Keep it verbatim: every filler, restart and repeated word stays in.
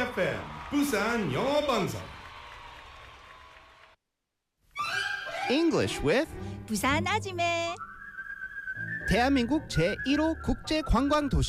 에프엠 부산 영어 방송. English with 부산 아지매 대한민국 제일 호 국제관광도시